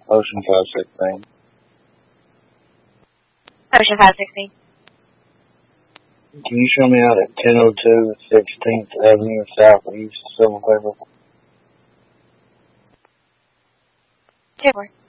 Ocean 516. Ocean 516. Can you show me out at 1002 16th Avenue Southeast, Silver Clear? 2-4.